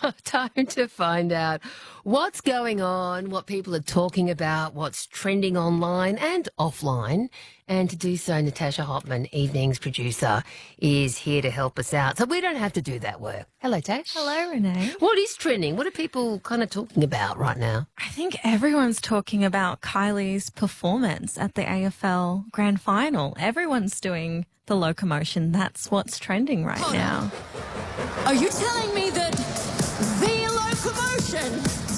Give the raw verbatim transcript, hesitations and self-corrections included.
Time to find out what's going on, what people are talking about, what's trending online and offline. And to do so, Natasha Hopman, Evening's producer, is here to help us out. So we don't have to do that work. Hello, Tash. Hello, Renee. What is trending? What are people kind of talking about right now? I think everyone's talking about Kylie's performance at the A F L Grand Final. Everyone's doing the locomotion. That's what's trending right now. Are you telling me that the locomotion